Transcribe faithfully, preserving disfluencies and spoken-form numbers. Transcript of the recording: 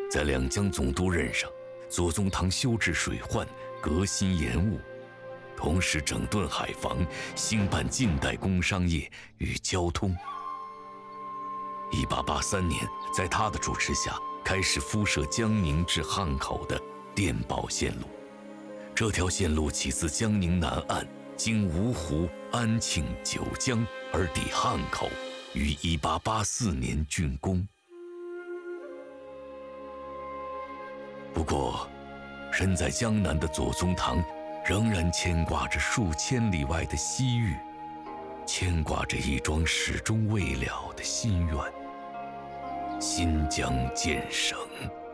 在两江总督任上，左宗棠修治水患，革新盐务，同时整顿海防，兴办近代工商业与交通。一八八三年，在他的主持下，开始铺设江宁至汉口的电报线路。这条线路起自江宁南岸，经芜湖、安庆、九江而抵汉口，于一八八四年竣工。不过，身在江南的左宗棠仍然牵挂着数千里外的西域，牵挂着一桩始终未了的心愿——新疆建省。